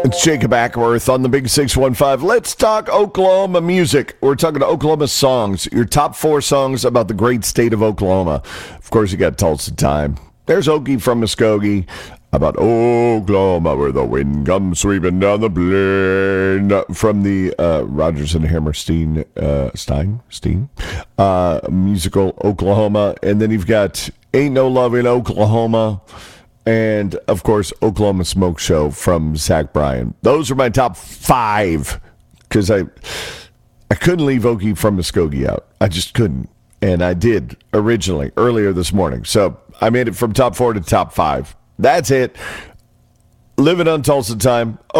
It's Jacob Ackworth on the Big 615. Let's talk Oklahoma music. We're talking to Oklahoma songs, your top 4 songs about the great state of Oklahoma. Of course, you got Tulsa Time. There's Okie from Muskogee about Oklahoma, where the wind comes sweeping down the plain, from the Rodgers and Hammerstein musical Oklahoma. And then you've got Ain't No Love in Oklahoma. And, of course, Oklahoma Smoke Show from Zach Bryan. Those are my top 5, because I couldn't leave Okie from Muskogee out. I just couldn't. And I did originally, earlier this morning. So I made it from top 4 to top 5. That's it. Living on Tulsa Time.